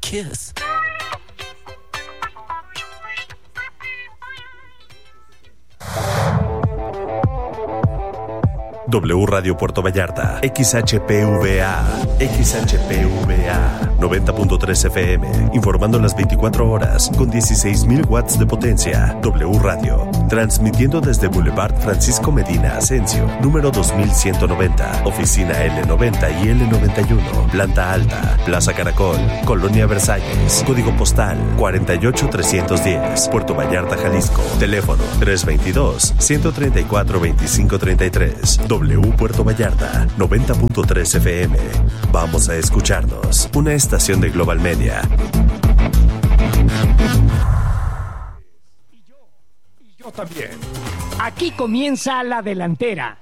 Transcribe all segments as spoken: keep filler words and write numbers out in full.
Kiss. W Radio Puerto Vallarta, X H P V A, X H P V A, noventa punto tres F M, informando las veinticuatro horas con dieciséis mil watts de potencia. W Radio, transmitiendo desde Boulevard Francisco Medina Asensio, número dos mil ciento noventa, oficina L noventa y L noventa y uno, planta alta, Plaza Caracol, Colonia Versalles, código postal cuarenta y ocho trescientos diez, Puerto Vallarta, Jalisco, teléfono tres veintidós, ciento treinta y cuatro, veinticinco treinta y tres. W Puerto Vallarta, noventa punto tres F M. Vamos a escucharnos. Una estación de Global Media. Y yo, y yo también. Aquí comienza La Delantera.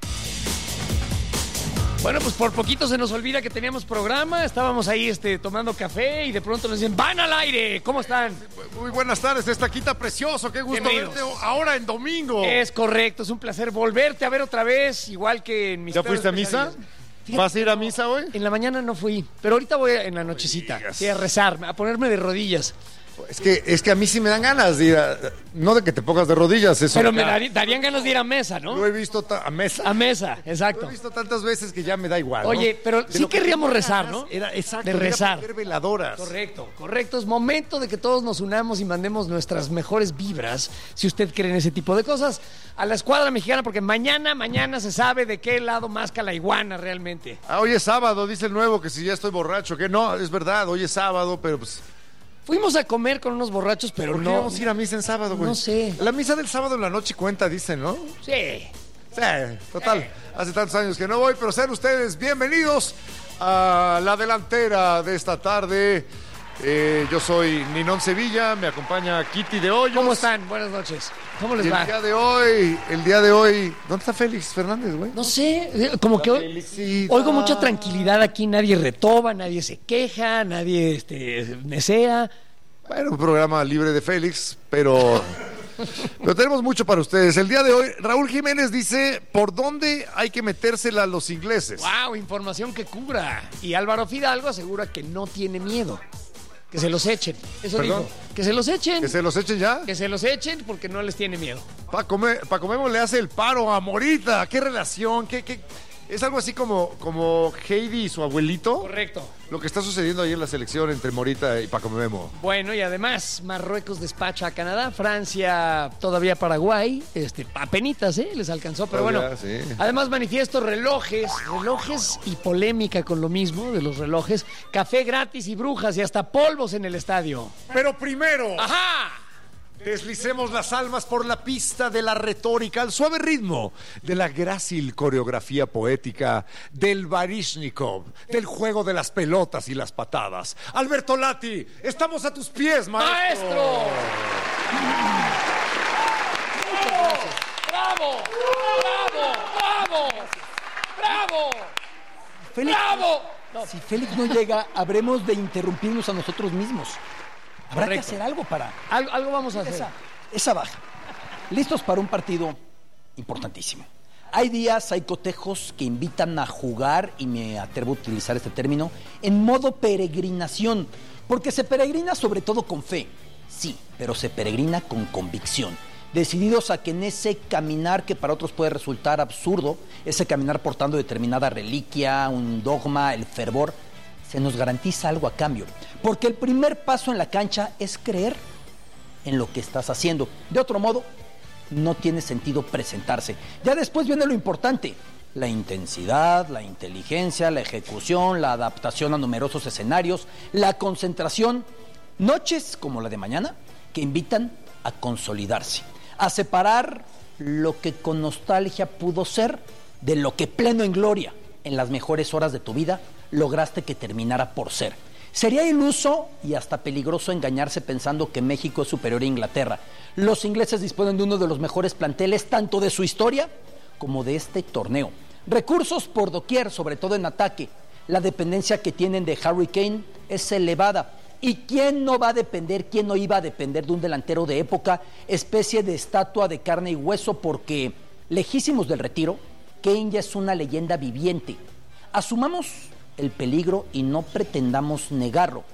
Bueno, pues por poquito se nos olvida que teníamos programa. Estábamos ahí este, tomando café y de pronto nos dicen, ¡van al aire! ¿Cómo están? Muy buenas tardes, esta quita precioso. Qué gusto Bienvenidos. verte ahora en domingo. Es correcto, es un placer volverte a ver otra vez, igual que en mis ¿Ya peores fuiste a misa? pesadillas. Fíjate, ¿Vas a ir a misa hoy? En la mañana no fui, pero ahorita voy en la nochecita. digas. Sí, a rezar, a ponerme de rodillas. Es que, es que a mí sí me dan ganas de ir a... No de que te pongas de rodillas, eso. Pero me ya. darí- darían ganas de ir a mesa, ¿no? Lo he visto ta- a mesa. A mesa, Lo exacto. he visto tantas veces que ya me da igual, ¿no? Oye, pero De sí lo que querríamos tenías rezar, ganas ¿no? Era exacto. De era rezar. poner veladoras. Correcto, correcto. Es momento de que todos nos unamos y mandemos nuestras mejores vibras, si usted cree en ese tipo de cosas, a la escuadra mexicana, porque mañana, mañana se sabe de qué lado masca la iguana realmente. Ah, hoy es sábado, dice el nuevo, que si ya estoy borracho. Que no, es verdad, hoy es sábado, pero pues... Fuimos a comer con unos borrachos, pero ¿Por qué no. vamos a ir a misa en sábado, güey? No sé. La misa del sábado en la noche cuenta, dicen, ¿no? Sí. Sí, total. Hace tantos años que no voy, pero sean ustedes bienvenidos a la delantera de esta tarde. Eh, yo soy Ninón Sevilla, me acompaña Kitty de Hoyos. ¿Cómo están? Buenas noches. ¿Cómo les Y el va? día de hoy, el día de hoy, ¿dónde está Félix Fernández, güey? No sé, eh, como que hoy, Felicidad. oigo mucha tranquilidad aquí, nadie retoba, nadie se queja, nadie este, nesea. Bueno, un programa libre de Félix, pero, pero tenemos mucho para ustedes. El día de hoy, Raúl Jiménez dice, ¿por dónde hay que metérsela a los ingleses? ¡Wow! Información que cubra. Y Álvaro Fidalgo asegura que no tiene miedo. Que se los echen. Eso ¿Perdón? dijo. Que se los echen. ¿Que se los echen ya? Que se los echen porque no les tiene miedo. Paco, Me- Paco Memo le hace el paro a Morita. ¿Qué relación? ¿Qué, qué? Es algo así como, como Heidi y su abuelito. Correcto. Lo que está sucediendo ahí en la selección entre Morita y Paco Memo. Bueno, y además, Marruecos despacha a Canadá, Francia todavía Paraguay, este, apenitas, ¿eh? Les alcanzó, pero Todavía, bueno. sí. Además, manifiesto relojes, relojes y polémica con lo mismo de los relojes, café gratis y brujas y hasta polvos en el estadio. Pero primero, ¡Ajá! deslicemos las almas por la pista de la retórica, al suave ritmo de la grácil coreografía poética del Baryshnikov, del juego de las pelotas y las patadas. Alberto Lati, estamos a tus pies, maestro. ¡Maestro! ¡Bravo! ¡Bravo! ¡Bravo! ¡Bravo! Félix, ¡Bravo! No. si Félix no llega, habremos de interrumpirnos a nosotros mismos. Habrá Correcto. que hacer algo para Algo, algo vamos a hacer. esa, esa baja. Listos para un partido importantísimo. Hay días, hay cotejos que invitan a jugar, y me atrevo a utilizar este término, en modo peregrinación, porque se peregrina sobre todo con fe, sí, pero se peregrina con convicción, decididos a que en ese caminar que para otros puede resultar absurdo, ese caminar portando determinada reliquia, un dogma, el fervor, se nos garantiza algo a cambio, porque el primer paso en la cancha es creer en lo que estás haciendo. De otro modo, no tiene sentido presentarse. Ya después viene lo importante: la intensidad, la inteligencia, la ejecución, la adaptación a numerosos escenarios, la concentración. Noches como la de mañana que invitan a consolidarse, a separar lo que con nostalgia pudo ser de lo que pleno en gloria en las mejores horas de tu vida lograste que terminara por ser. Sería iluso y hasta peligroso engañarse pensando que México es superior a Inglaterra. Los ingleses disponen de uno de los mejores planteles tanto de su historia como de este torneo. Recursos por doquier, sobre todo en ataque. La dependencia que tienen de Harry Kane es elevada. ¿Y quién no va a depender, quién no iba a depender de un delantero de época, especie de estatua de carne y hueso? Porque, lejísimos del retiro, Kane ya es una leyenda viviente. Asumamos el peligro y no pretendamos negarlo.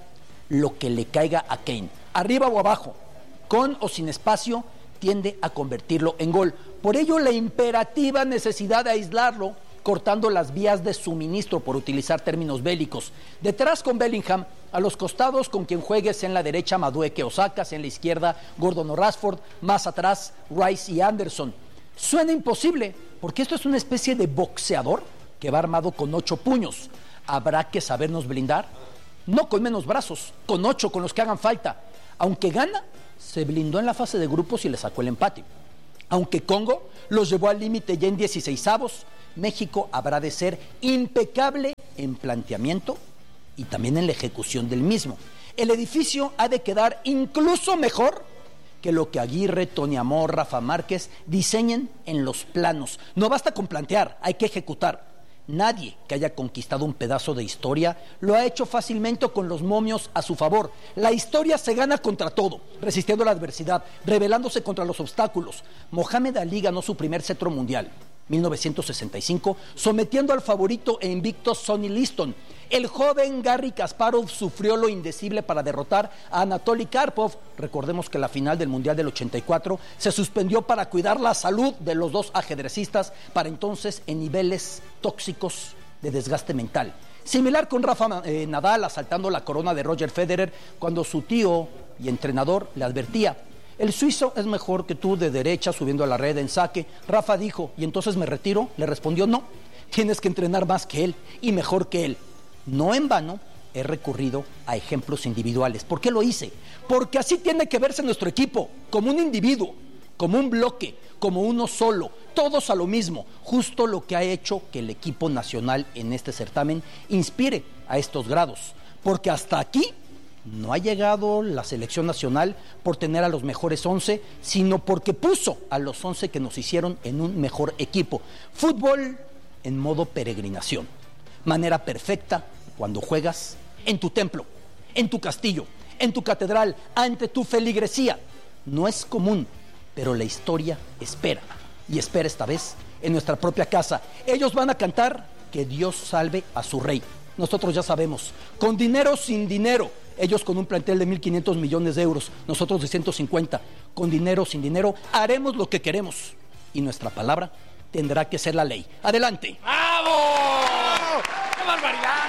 lo que le caiga a Kane, arriba o abajo, con o sin espacio, tiende a convertirlo en gol. Por ello, la imperativa necesidad de aislarlo, cortando las vías de suministro, por utilizar términos bélicos. Detrás con Bellingham, a los costados con quien juegue, sea en la derecha Madueke o Saka, sea en la izquierda Gordon o Rashford, más atrás Rice y Anderson. Suena imposible, porque esto es una especie de boxeador que va armado con ocho puños. Habrá que sabernos blindar, no con menos brazos, con ocho, con los que hagan falta. Aunque Ghana se blindó en la fase de grupos y le sacó el empate. Aunque Congo los llevó al límite ya en dieciseisavos, México habrá de ser impecable en planteamiento y también en la ejecución del mismo. El edificio ha de quedar incluso mejor que lo que Aguirre, Tony Amor, Rafa Márquez diseñen en los planos. No basta con plantear, hay que ejecutar. Nadie que haya conquistado un pedazo de historia lo ha hecho fácilmente con los momios a su favor. La historia se gana contra todo, resistiendo la adversidad, rebelándose contra los obstáculos. Mohamed Ali ganó su primer cetro mundial, mil novecientos sesenta y cinco, sometiendo al favorito e invicto Sonny Liston. El joven Garry Kasparov sufrió lo indecible para derrotar a Anatoly Karpov. Recordemos que la final del Mundial del ochenta y cuatro se suspendió para cuidar la salud de los dos ajedrecistas, para entonces en niveles tóxicos de desgaste mental. Similar con Rafa eh, Nadal asaltando la corona de Roger Federer, cuando su tío y entrenador le advertía: el suizo es mejor que tú de derecha subiendo a la red en saque. Rafa dijo: ¿y entonces me retiro? Le respondió: no, tienes que entrenar más que él y mejor que él. No en vano he recurrido a ejemplos individuales. ¿Por qué lo hice? Porque así tiene que verse nuestro equipo, como un individuo, como un bloque, como uno solo, todos a lo mismo, justo lo que ha hecho que el equipo nacional en este certamen inspire a estos grados. Porque hasta aquí no ha llegado la selección nacional por tener a los mejores once, sino porque puso a los once que nos hicieron en un mejor equipo. Fútbol en modo peregrinación. Manera perfecta cuando juegas en tu templo, en tu castillo, en tu catedral, ante tu feligresía. No es común, pero la historia espera. Y espera esta vez en nuestra propia casa. Ellos van a cantar que Dios salve a su rey. Nosotros ya sabemos, con dinero o sin dinero. Ellos con un plantel de mil quinientos millones de euros, nosotros de ciento cincuenta. Con dinero o sin dinero, haremos lo que queremos. Y nuestra palabra tendrá que ser la ley. ¡Adelante! ¡Bravo! ¡Qué barbaridad!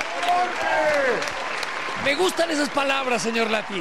Me gustan esas palabras, señor Lati.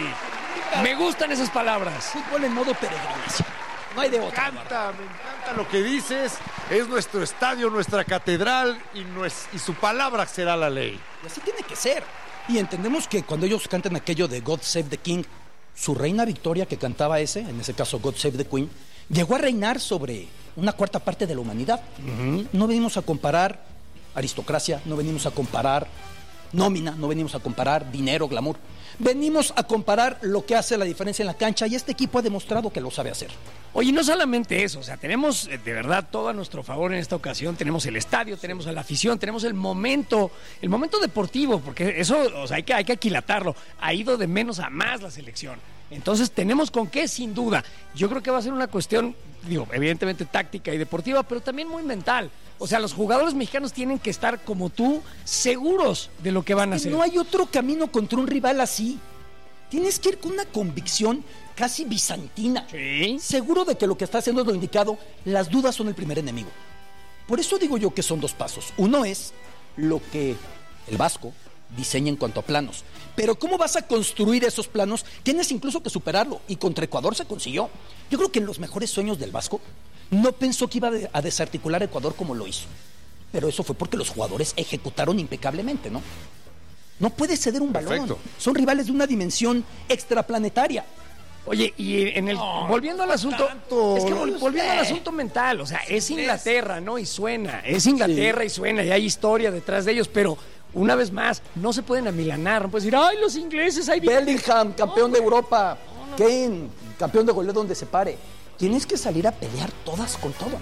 Me gustan esas palabras. Fútbol en modo peregrinación. No hay de otra. Me encanta, me encanta lo que dices. Es nuestro estadio, nuestra catedral y, nues- y su palabra será la ley. Y así tiene que ser. Y entendemos que cuando ellos cantan aquello de God Save the King, su reina Victoria, que cantaba ese, en ese caso God Save the Queen, llegó a reinar sobre una cuarta parte de la humanidad. Uh-huh. No venimos a comparar aristocracia, no venimos a comparar nómina, no venimos a comparar dinero, glamour. Venimos a comparar lo que hace la diferencia en la cancha, y este equipo ha demostrado que lo sabe hacer. Oye, no solamente eso, o sea, tenemos de verdad todo a nuestro favor en esta ocasión. Tenemos el estadio, tenemos a la afición, tenemos el momento, el momento deportivo, porque eso, o sea, hay que, hay que aquilatarlo. Ha ido de menos a más la selección. Entonces tenemos con qué, sin duda. Yo creo que va a ser una cuestión, digo, evidentemente táctica y deportiva, pero también muy mental. O sea, los jugadores mexicanos tienen que estar, como tú, seguros de lo que van a hacer. No hay otro camino contra un rival así. Tienes que ir con una convicción casi bizantina. Sí. Seguro de que lo que está haciendo es lo indicado. Las dudas son el primer enemigo. Por eso digo yo que son dos pasos. Uno es lo que el Vasco diseña en cuanto a planos. Pero ¿cómo vas a construir esos planos? Tienes incluso que superarlo. Y contra Ecuador se consiguió. Yo creo que en los mejores sueños del Vasco no pensó que iba a desarticular a Ecuador como lo hizo. Pero eso fue porque los jugadores ejecutaron impecablemente, ¿no? No puede ceder un balón. Perfecto. Son rivales de una dimensión extraplanetaria. Oye, y en el No, volviendo al asunto, tanto. es que vol- volviendo al asunto mental, o sea, es Inglaterra, ¿no? Y suena, es Inglaterra sí. Y suena, y hay historia detrás de ellos, pero una vez más, no se pueden amilanar, no puedes decir, ay, los ingleses, ahí vienen. Bellingham, campeón de Europa. Kane, campeón de goleo donde se pare. Tienes que salir a pelear todas con todo.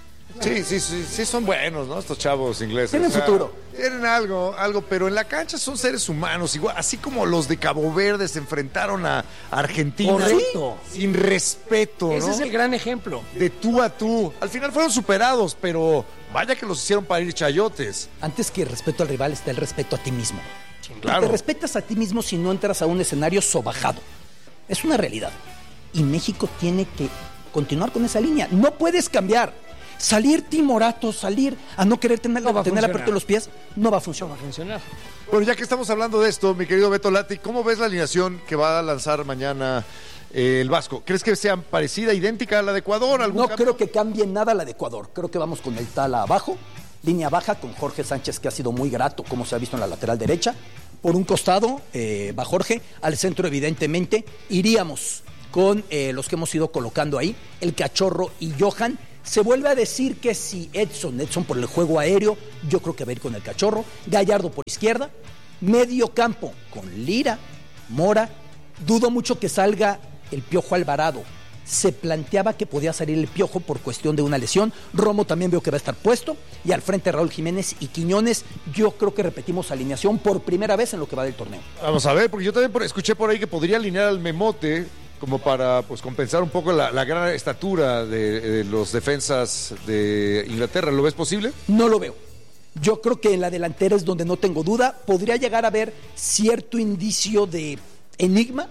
Sí, sí, sí, sí son buenos, ¿no? Estos chavos ingleses. Tienen o sea, futuro. Tienen algo, algo, pero en la cancha son seres humanos, igual, así como los de Cabo Verde se enfrentaron a Argentina. Correcto. Sin respeto, ¿no? Ese es el gran ejemplo. De tú a tú. Al final fueron superados, pero vaya que los hicieron para ir chayotes. Antes que el respeto al rival está el respeto a ti mismo. Sí, claro. Te respetas a ti mismo si no entras a un escenario sobajado. Es una realidad. Y México tiene que continuar con esa línea. No puedes cambiar. Salir timorato, salir a no querer tener, No va a tener funcionar. aperto en los pies, no va a No funcionar. va a funcionar. Bueno, ya que estamos hablando de esto, mi querido Beto Lati, ¿cómo ves la alineación que va a lanzar mañana eh, el Vasco? ¿Crees que sea parecida, idéntica a la de Ecuador? ¿Algún No cambio? creo que cambie nada la de Ecuador. Creo que vamos con el Tala abajo, línea baja con Jorge Sánchez, que ha sido muy grato, como se ha visto en la lateral derecha. Por un costado eh, va Jorge, al centro evidentemente iríamos con eh, los que hemos ido colocando ahí, el Cachorro y Johan. Se vuelve a decir que si Edson, Edson por el juego aéreo, yo creo que va a ir con el Cachorro. Gallardo por izquierda, medio campo con Lira, Mora. Dudo mucho que salga el Piojo Alvarado. Se planteaba que podía salir el Piojo por cuestión de una lesión. Romo también veo que va a estar puesto. Y al frente Raúl Jiménez y Quiñones. Yo creo que repetimos alineación por primera vez en lo que va del torneo. Vamos a ver, porque yo también por- escuché por ahí que podría alinear al Memote como para pues compensar un poco la, la gran estatura de, de los defensas de Inglaterra. ¿Lo ves posible? No lo veo. Yo creo que en la delantera es donde no tengo duda. Podría llegar a haber cierto indicio de enigma,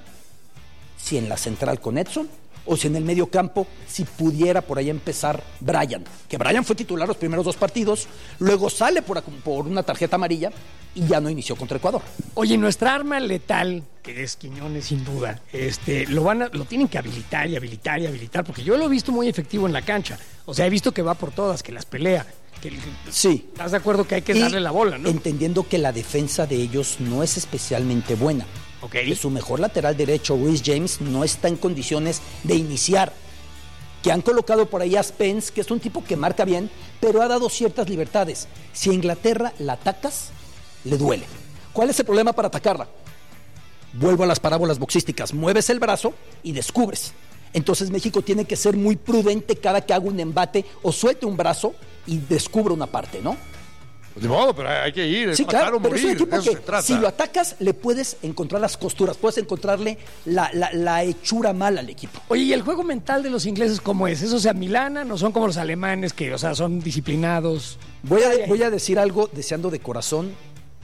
si en la central con Edson, o si en el medio campo, si pudiera por ahí empezar Brian. Que Brian fue titular los primeros dos partidos, luego sale por, por una tarjeta amarilla y ya no inició contra Ecuador. Oye, nuestra arma letal, que es Quiñones sin duda, este, lo van a, lo tienen que habilitar y habilitar y habilitar, porque yo lo he visto muy efectivo en la cancha. O sea, he visto que va por todas, que las pelea. Que, Sí. ¿Estás de acuerdo que hay que Y darle la bola, no? entendiendo que la defensa de ellos no es especialmente buena. Ok. Que su mejor lateral derecho, Reece James, no está en condiciones de iniciar. Que han colocado por ahí a Spence, que es un tipo que marca bien, pero ha dado ciertas libertades. Si a Inglaterra la atacas, le duele. ¿Cuál es el problema para atacarla? Vuelvo a las parábolas boxísticas. Mueves el brazo y descubres. Entonces México tiene que ser muy prudente cada que haga un embate o suelte un brazo y descubra una parte, ¿no? Pues de modo, pero hay que ir, es Sí, matar claro, o pero es un morir, equipo de eso que se trata. si lo atacas le puedes encontrar las costuras, puedes encontrarle la, la, la hechura mala al equipo. Oye, ¿y el juego mental de los ingleses cómo es? ¿Eso se amilanan o son como los alemanes que, o sea, son disciplinados? Voy Ay, a, ay. voy a decir algo deseando de corazón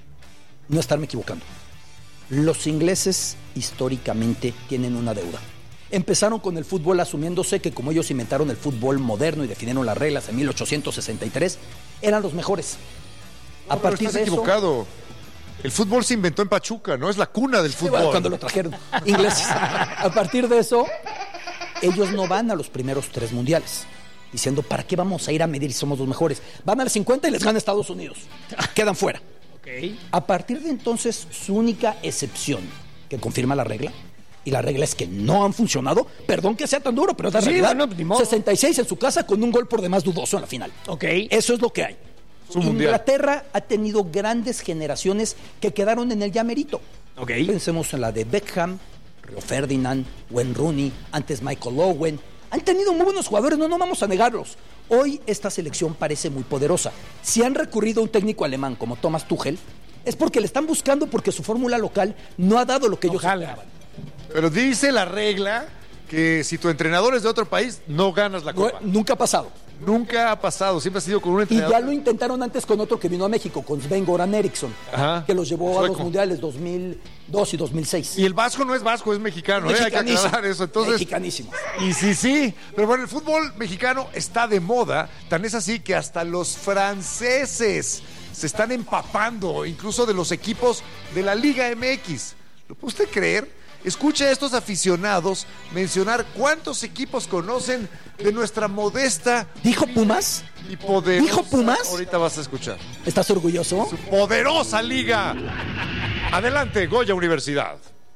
no estarme equivocando. Los ingleses históricamente tienen una deuda. Empezaron con el fútbol asumiéndose que como ellos inventaron el fútbol moderno y definieron las reglas en mil ochocientos sesenta y tres, eran los mejores. A No, pero partir estás de eso, equivocado. El fútbol se inventó en Pachuca, ¿no? Es la cuna del Sí, fútbol. bueno, cuando lo trajeron ingleses. A partir de eso, ellos no van a los primeros tres mundiales. Diciendo, ¿para qué vamos a ir a medir si somos los mejores? Van al cincuenta y les gana Estados Unidos. Quedan fuera. Ok. A partir de entonces, su única excepción que confirma la regla, y la regla es que no han funcionado, perdón que sea tan duro, pero es la Sí, realidad. bueno, ni modo. sesenta y seis en su casa con un gol por demás dudoso en la final. Ok. Eso es lo que hay. Su mundial. Inglaterra ha tenido grandes generaciones que quedaron en el ya merito. Ok. Pensemos en la de Beckham, Rio Ferdinand, Wayne Rooney, antes Michael Owen. Han tenido muy buenos jugadores, no, no vamos a negarlos. Hoy esta selección parece muy poderosa. Si han recurrido a un técnico alemán como Thomas Tuchel, es porque le están buscando porque su fórmula local no ha dado lo que ellos Ojalá. esperaban. Pero dice la regla que si tu entrenador es de otro país, no ganas la No, copa. nunca ha pasado. Nunca ha pasado, siempre ha sido con un Y entrenador. ya lo intentaron antes con otro que vino a México, con Sven Goran Eriksson, Ajá. que los llevó a Sueco. los mundiales dos mil dos y dos mil seis. Y el vasco no es vasco, es mexicano, ¿eh? Hay que Mexicanísimo. aclarar eso. Entonces, Mexicanísimo. y sí, sí. Pero bueno, el fútbol mexicano está de moda. Tan es así que hasta los franceses se están empapando, incluso de los equipos de la Liga M X. ¿Lo puede usted creer? Escuche a estos aficionados mencionar cuántos equipos conocen de nuestra modesta ¿Dijo Pumas? y poderosa. ¿Dijo Pumas? Ahorita vas a escuchar. ¿Estás orgulloso? Su poderosa liga. Adelante, Goya Universidad.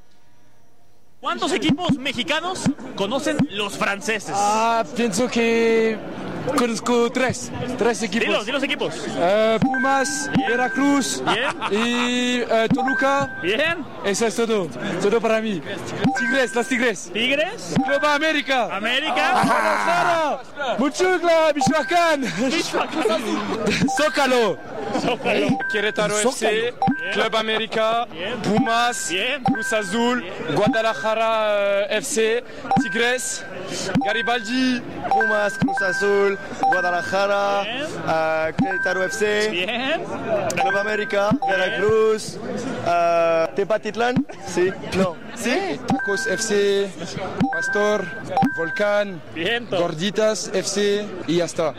¿Cuántos equipos mexicanos conocen los franceses? Ah, pienso que conozco tres, tres Dilos, equipos. dilos equipos. Eh, Pumas, Veracruz Bien. y eh, Toluca. Bien. Eso es todo, todo para mí. Tigres, las Tigres. Tigres. Copa América. América. Claro, Mochugla, Michoacán. Zócalo. Zócalo. Querétaro El F C. Club América, Bien. Pumas, Bien. Cruz Azul, Bien. Guadalajara eh, F C, Tigres, Garibaldi, Pumas, Cruz Azul, Guadalajara, Bien. uh, Querétaro F C, Bien. Club América, Veracruz, uh, Tepatitlán, sí, no, sí, Tacos F C, Pastor, Volcán, Bien. Gorditas F C y ya está.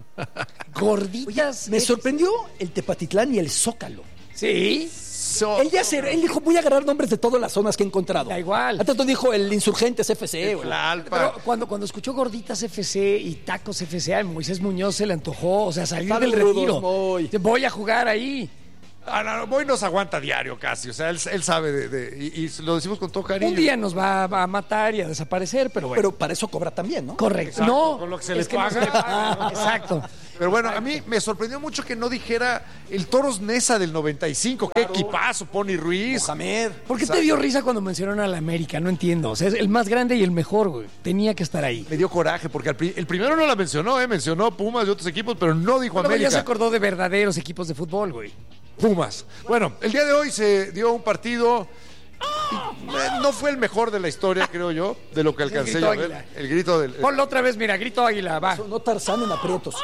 Gorditas. Me sorprendió el Tepatitlán y el Zócalo. Sí. Él ya se, él dijo, voy a agarrar nombres de todas las zonas que he encontrado. Da igual. Hasta tú dijo el Insurgentes F C. güey. La Alpa. Pero cuando, cuando escuchó Gorditas F C y Tacos F C, a Moisés Muñoz se le antojó, o sea, salir del Saludos, retiro. Moy. Dice, voy a jugar ahí. Ah, no, no, Boy nos aguanta diario casi, o sea, él, él sabe de, de- y, y lo decimos con todo cariño. Un día nos va a matar y a desaparecer, pero bueno. Pero para eso cobra también, ¿no? Correcto. Exacto, no, con lo que se es les que no paga. se le paga, ¿no? Exacto. Pero bueno, a mí me sorprendió mucho que no dijera el Toros Nesa del noventa y cinco. Qué equipazo, Pony Ruiz. Mohamed. ¿Por qué te dio risa cuando mencionaron a la América? No entiendo. O sea, es el más grande y el mejor, güey. Tenía que estar ahí. Me dio coraje porque al pri- el primero no la mencionó, ¿eh? Mencionó Pumas y otros equipos, pero no dijo Luego ya se América. acordó de verdaderos equipos de fútbol, güey. Pumas. Bueno, el día de hoy se dio un partido. y, eh, no fue el mejor de la historia, creo yo, de lo que alcancé grito yo a ver. águila. El grito del. Ponlo otra vez, mira, grito águila, va. No Tarzán en aprietos.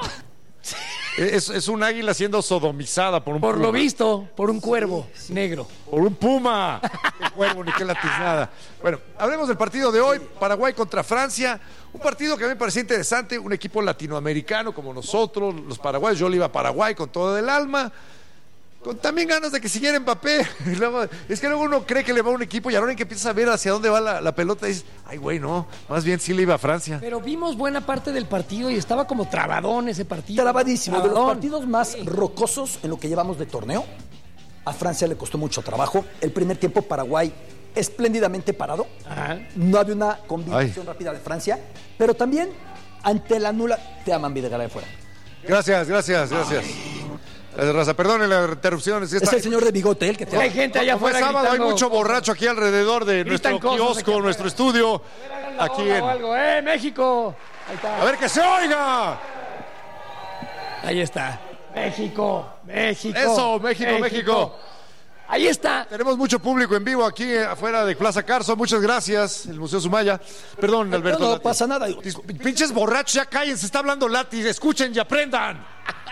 Es, es un águila siendo sodomizada por un Por puma. lo visto, por un cuervo negro. Por un puma. Qué cuervo, ni qué latiznada. Bueno, hablemos del partido de hoy. Paraguay contra Francia. Un partido que a mí me parecía interesante. Un equipo latinoamericano como nosotros, los paraguayos. Yo le iba a Paraguay con todo el alma. Con también ganas de que siguiera Mbappé. Y luego- es que luego uno cree que le va a un equipo y ahora en que empieza a ver hacia dónde va la, la pelota, dices, ay, güey, no. Más bien sí le iba a Francia. Pero vimos buena parte del partido y estaba como trabadón ese partido. Trabadísimo. De los Trabadón. partidos más rocosos en lo que llevamos de torneo. A Francia le costó mucho trabajo. El primer tiempo Paraguay espléndidamente parado. Ajá. No había una combinación Ay. rápida de Francia. Pero también ante la nula... Te aman, Videgaray de fuera. Gracias, gracias, gracias. Gracias, Raza. Perdonen la interrupción. Es que Es está- el señor de bigote, el que te Hay ama. gente allá Como es afuera sábado, hay gritando. mucho borracho aquí alrededor de Gritan nuestro cosas aquí kiosco, afuera. nuestro estudio. Aquí O en... algo, ¡eh, México! Ahí está. A ver que se oiga. Ahí está. México, México. Eso, México, México. Ahí está. Tenemos mucho público en vivo aquí eh, afuera de Plaza Carso. Muchas gracias, el Museo Sumaya. Perdón, Alberto. No, no Lati. pasa nada. Dis- Pinches borrachos, ya cállense, está hablando Lati. Escuchen y aprendan.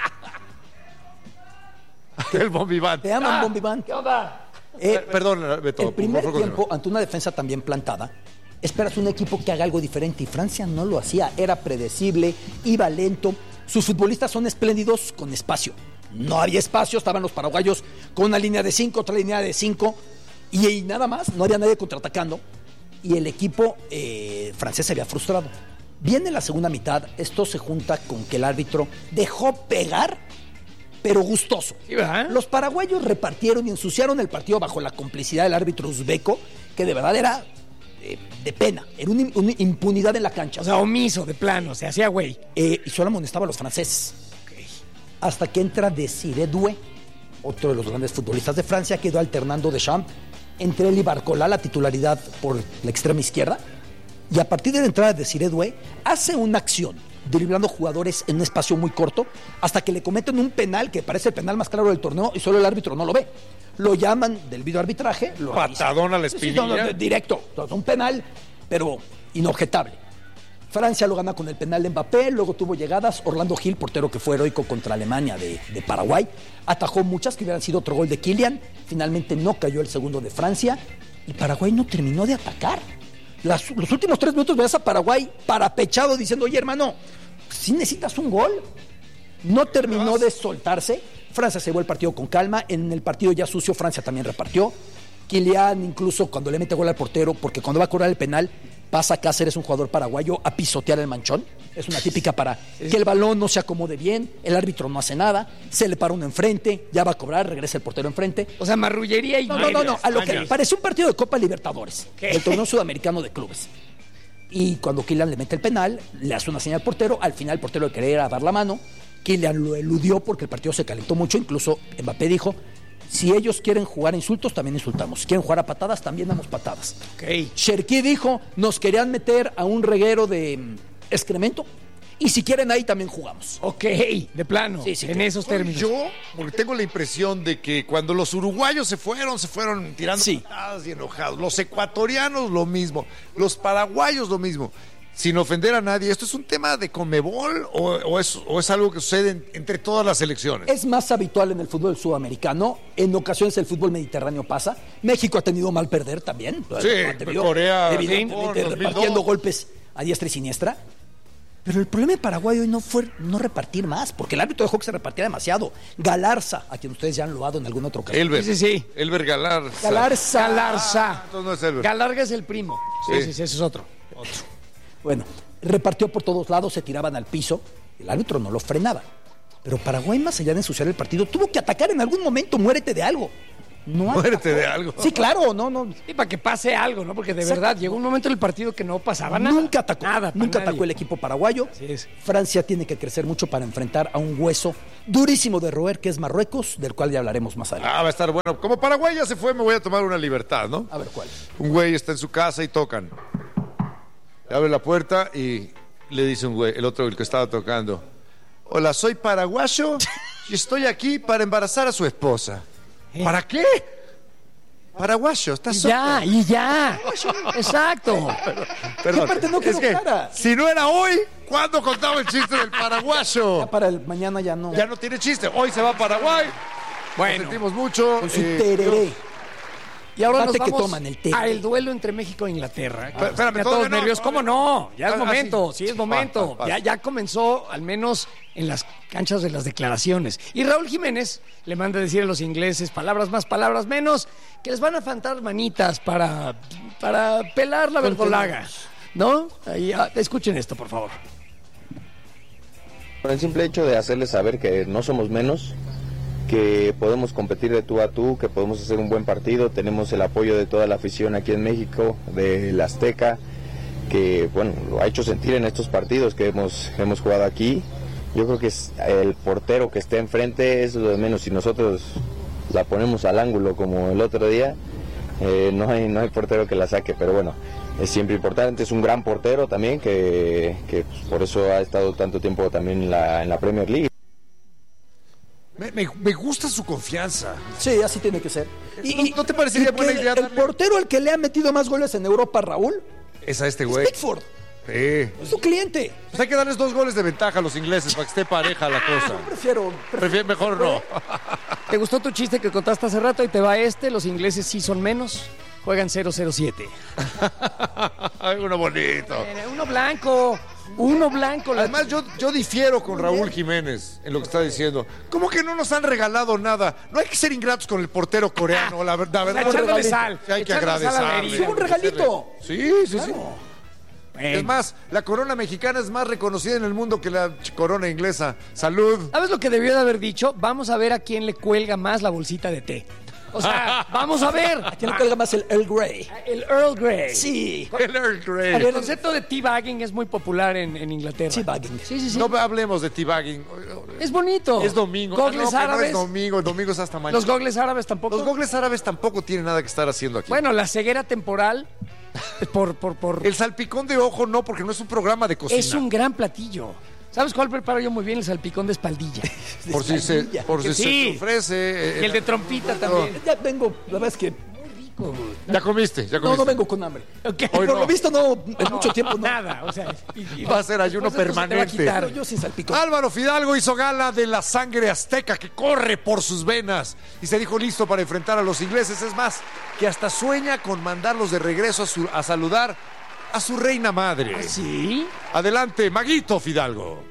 El bombiván. Te aman, Ah, Bombiván. ¿Qué onda? Eh, Perdón, Beto. el por primer favor, tiempo, continúa. ante una defensa también plantada, esperas un equipo que haga algo diferente y Francia no lo hacía. Era predecible, iba lento. Sus futbolistas son espléndidos con espacio. No había espacio, estaban los paraguayos con una línea de cinco, otra línea de cinco y, y nada más, no había nadie contraatacando. Y el equipo eh, francés se había frustrado. Viene la segunda mitad, esto se junta con que el árbitro dejó pegar, pero gustoso. Sí, ¿verdad? Los paraguayos repartieron y ensuciaron el partido bajo la complicidad del árbitro uzbeco, que de verdad era eh, de pena, era una, im- una impunidad en la cancha. O sea, omiso, de plano, se hacía güey. Eh, y solo amonestaba a los franceses. Hasta que entra Desiré Doué, otro de los grandes futbolistas de Francia, quedó alternando Deschamps entre él y Barcola, la titularidad por la extrema izquierda. Y a partir de la entrada de Desiré Doué, hace una acción, driblando jugadores en un espacio muy corto, hasta que le cometen un penal que parece el penal más claro del torneo y solo el árbitro no lo ve. Lo llaman del videoarbitraje. Lo Patadón a la revisan. Sí, sí, no, no, espinilla. directo. Un penal, pero inobjetable. Francia lo gana con el penal de Mbappé, luego tuvo llegadas. Orlando Gil, portero que fue heroico contra Alemania de, de Paraguay, atajó muchas que hubieran sido otro gol de Kylian. Finalmente no cayó el segundo de Francia y Paraguay no terminó de atacar. Las- los últimos tres minutos veías a Paraguay parapechado diciendo, oye hermano, si necesitas un gol. No terminó de soltarse. Francia se llevó el partido con calma. En el partido ya sucio, Francia también repartió. Kylian, incluso cuando le mete gol al portero, porque cuando va a cobrar el penal, pasa a Cáceres, un jugador paraguayo, a pisotear el manchón. Es una típica para que el balón no se acomode bien, el árbitro no hace nada, se le para uno enfrente, ya va a cobrar, regresa el portero enfrente. O sea, marrullería y... No, no, no, no, a lo que Mañas. pareció un partido de Copa Libertadores, el torneo sudamericano de clubes. Y cuando Kylian le mete el penal, le hace una señal al portero, al final el portero le quería dar la mano, Kylian lo eludió porque el partido se calentó mucho, incluso Mbappé dijo, si ellos quieren jugar a insultos, también insultamos, si quieren jugar a patadas, también damos patadas. Ok. Cherki dijo, nos querían meter a un reguero de mm, excremento Y si quieren, ahí también jugamos. Ok, de plano, Sí, sí, en que- esos Soy términos. yo, porque tengo la impresión de que cuando los uruguayos se fueron, se fueron tirando Sí. patadas y enojados. Los ecuatorianos lo mismo, los paraguayos lo mismo. Sin ofender a nadie, ¿esto es un tema de Conmebol o, o es, o es algo que sucede en- entre todas las selecciones? Es más habitual en el fútbol sudamericano. En ocasiones el fútbol mediterráneo pasa. México ha tenido mal perder también. Sí, Te vio, Corea, evidentemente, Japón, dos mil dos. repartiendo golpes a diestra y siniestra. Pero el problema de Paraguay hoy no fue no repartir más, porque el árbitro dejó que se repartiera demasiado. Galarza, a quien ustedes ya han loado en alguna otra ocasión. Elber. Sí, sí, sí. Elber Galarza. Galarza. Galarza. Entonces no es Elber. Galarga es el primo. Sí, Sí. sí, sí, ese es otro. Bueno, repartió por todos lados, se tiraban al piso. El árbitro no lo frenaba. Pero Paraguay, más allá de ensuciar el partido, tuvo que atacar en algún momento. Muérete de algo. No Muérete atacó. de algo. Sí, claro, no, no. Y para que pase algo, ¿no? Porque de Exacto. verdad llegó un momento en el partido que no pasaba nada. Nunca atacó. Nada. para Nunca nadie. atacó el equipo paraguayo. Así es. Francia tiene que crecer mucho para enfrentar a un hueso durísimo de roer que es Marruecos, del cual ya hablaremos más adelante. Ah, va a estar bueno. Como Paraguay ya se fue, me voy a tomar una libertad, ¿no? A ver cuál. Un güey está en su casa y tocan. Le abre la puerta y le dice un güey, el otro, el que estaba tocando: hola, soy paraguayo y estoy aquí para embarazar a su esposa. ¿Para qué? Paraguayo, estás Y solo. ya, y ya. Exacto. Perdón. ¿Qué parte no es quedó que, clara? si no era hoy, ¿cuándo contaba el chiste del paraguayo? Ya para el mañana ya no. Ya no tiene chiste. Hoy se va a Paraguay. Bueno. Lo sentimos mucho. Con su Eh, tereré. Y ahora nos Mate que vamos toman, el té. a el duelo entre México e Inglaterra. Espera, espérame, Ya todavía todos no, nerviosos. ¿Cómo no? Ya es Ah, momento, ah, sí, sí. es momento. Va, va, va. Ya, ya comenzó, al menos en las canchas de las declaraciones. Y Raúl Jiménez le manda a decir a los ingleses palabras más, palabras menos, que les van a faltar manitas para, para pelar la verdolaga. ¿No? Ahí, ah, escuchen esto, por favor. Con el simple hecho de hacerles saber que no somos menos, que podemos competir de tú a tú, que podemos hacer un buen partido, tenemos el apoyo de toda la afición aquí en México, del Azteca, que bueno, lo ha hecho sentir en estos partidos que hemos, hemos jugado aquí. Yo creo que es el portero que esté enfrente es lo de menos. Si nosotros la ponemos al ángulo como el otro día, eh, no hay, no hay portero que la saque, pero bueno, es siempre importante, es un gran portero también, que, que pues, por eso ha estado tanto tiempo también en la, en la Premier League. Me, me- me gusta su confianza. Sí, así tiene que ser. ¿No- no te parecería y que buena idea El darle- portero al que le ha metido más goles en Europa, Raúl, Es a este es güey. Pickford. Sí. Es su cliente. Pues hay que darles dos goles de ventaja a los ingleses para que esté pareja la cosa. Prefiero. Prefiero mejor no. ¿Te gustó tu chiste que contaste hace rato? Y te va este, los ingleses sí son menos, juegan cero cero siete. Ay, uno bonito. Eh, Uno blanco, uno blanco. la- Además, yo, yo difiero con Raúl Jiménez en lo que está diciendo. ¿Cómo que no nos han regalado nada? No hay que ser ingratos con el portero coreano, la verdad. La verdad Echándole sal. Sí, hay que echándole sal a la agradecerle. herida. Un regalito. Sí, sí, sí. Bueno. Es más, la corona mexicana es más reconocida en el mundo que la ch- corona inglesa. Salud. ¿Sabes lo que debió de haber dicho? Vamos a ver a quién le cuelga más la bolsita de té. O sea, vamos a ver. ¿A quién le cuelga más el Earl Grey? El Earl Grey. Sí. El Earl Grey. El concepto de teabagging es muy popular en, en Inglaterra. Teabagging. Sí, sí, sí. No hablemos de teabagging. Es bonito. Es domingo. Ah, Gogles no, que no árabes. es domingo. El domingo es hasta mañana. Los gogles árabes tampoco. Los gogles árabes tampoco tienen nada que estar haciendo aquí. Bueno, la ceguera temporal por, por, por... El salpicón de ojo no, porque no es un programa de cocina. es un gran platillo. ¿Sabes cuál preparo yo muy bien? El salpicón de espaldilla. Por si se, por si Sí. se te ofrece. Y el de trompita también. Ya vengo, la verdad es que. Ya comiste, ya No, comiste. no vengo con hambre. Ok. Por Hoy no. lo visto, no, en mucho tiempo no. Nada, o sea... y- y- Va a ser ayuno después esto se te va a permanente. quitar. Pero yo sin salpicón. Álvaro Fidalgo hizo gala de la sangre azteca que corre por sus venas y se dijo listo para enfrentar a los ingleses. Es más, que hasta sueña con mandarlos de regreso a, su- a saludar a su reina madre. ¿Sí? Adelante, Maguito Fidalgo.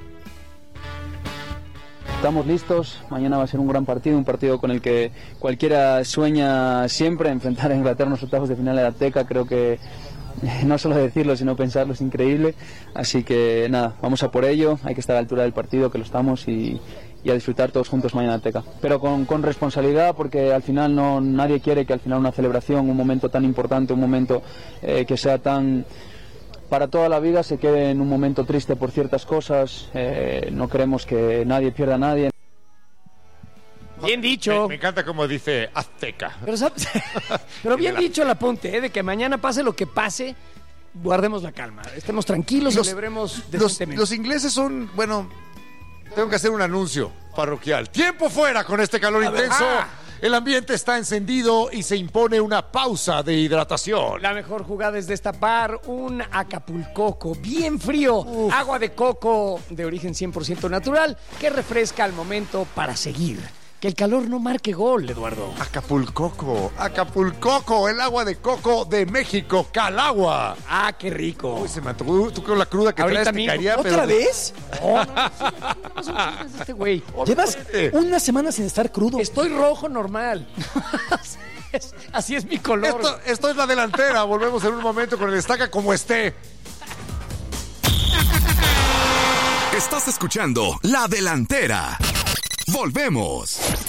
Estamos listos, mañana va a ser un gran partido, un partido con el que cualquiera sueña siempre, enfrentar a Inglaterra en los octavos de final de la Azteca. Creo que eh, no solo decirlo, sino pensarlo es increíble, así que nada, vamos a por ello, hay que estar a la altura del partido, que lo estamos, y, y a disfrutar todos juntos mañana en Azteca. Pero con, con responsabilidad, porque al final no, nadie quiere que al final una celebración, un momento tan importante, un momento eh, que sea tan... para toda la vida se quede en un momento triste por ciertas cosas. Eh, no queremos que nadie pierda a nadie. Bien dicho. Me, me encanta como dice azteca. Pero, ¿sabes? Pero bien dicho el apunte, ¿eh? De que mañana pase lo que pase, guardemos la calma, estemos tranquilos, Los- celebremos Los, decentemente. los ingleses son, bueno, tengo que hacer un anuncio parroquial. Tiempo fuera con este calor intenso. Ah. El ambiente está encendido y se impone una pausa de hidratación. La mejor jugada es destapar un Acapulcoco bien frío, agua de coco de origen cien por ciento natural que refresca al momento para seguir. Que el calor no marque gol, Eduardo. Acapulcoco, Acapulcoco, el agua de coco de México, Calagua. Ah, qué rico. Uy, se me antojó. Tú con la cruda que Ahorita traes te mismo. caería, ¿Otra pero... vez? No, no, no, sí, no son chismes de este güey. Llevas una semana sin estar crudo. Estoy rojo normal. Así es, así es mi color. Esto, esto es la delantera. Volvemos en un momento con el Destaca como esté. Estás escuchando La Delantera. Volvemos.